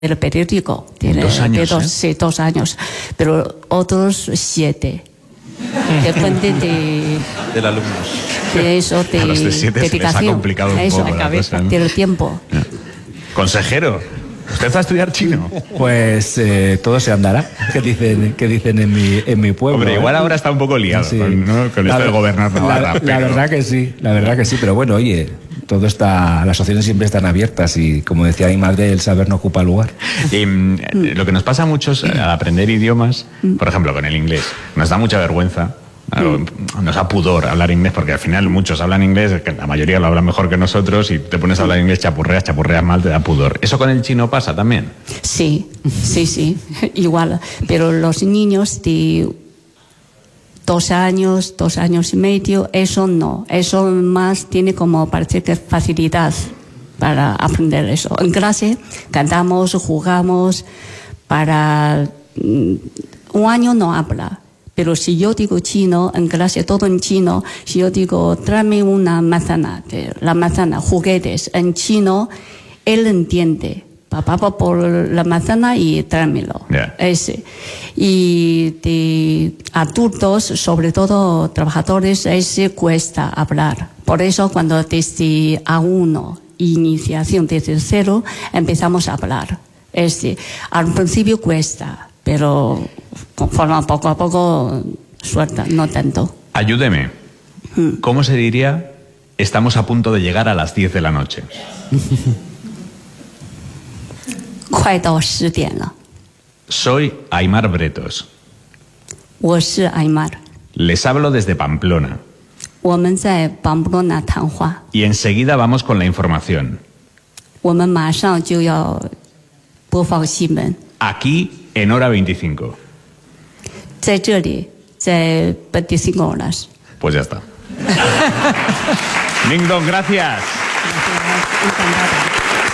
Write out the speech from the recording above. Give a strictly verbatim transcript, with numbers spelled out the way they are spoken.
del periódico. Tiene, dos años, de dos, ¿eh? Sí, dos años. Pero otros siete. Depende de... Del alumno. De eso, de A los de siete se les ha complicado un eso, poco la cosa, ¿no? del tiempo. Consejero, ¿usted va a estudiar chino? Pues eh, todo se andará, que dicen, que dicen en, mi, en mi pueblo. Hombre, igual ¿eh? ahora está un poco liado Sí. con, ¿no? con esto de gobernar Navarra. La, pero... la verdad que sí, la verdad que sí, pero bueno, oye, todo está, las opciones siempre están abiertas y como decía mi madre, el saber no ocupa lugar. Y mm, lo que nos pasa a muchos al aprender idiomas, por ejemplo con el inglés, nos da mucha vergüenza. Claro, nos da pudor hablar inglés porque al final muchos hablan inglés, que la mayoría lo hablan mejor que nosotros y te pones a hablar inglés, chapurreas, chapurreas mal, te da pudor. ¿Eso con el chino pasa también? Sí, sí, sí, igual. Pero los niños de dos años, dos años y medio, eso no. Eso más tiene como parece que facilidad para aprender eso. En clase cantamos, jugamos, para un año no habla. Pero si yo digo chino, en clase todo en chino, si yo digo, tráeme una manzana, la manzana, juguetes, en chino, él entiende. Papá va por la manzana y tráemelo. Yeah. Ese. Y de adultos, sobre todo trabajadores, ese cuesta hablar. Por eso cuando desde A uno, iniciación desde cero, empezamos a hablar. Ese. Al principio cuesta, pero conforme poco a poco suelta, no tanto. Ayúdeme. ¿Cómo se diría estamos a punto de llegar a las diez de la noche? 快到十点了。 Soy Aimar Bretos. 我是艾玛尔， Les hablo desde Pamplona. 我们在邦布罗纳谈话， Y enseguida vamos con la información. 我们马上就要播放新闻。 Aquí en hora veinticinco. 在这里，在 veinticinco horas。 Pues ya está. Ming Dong, gracias. Encantada.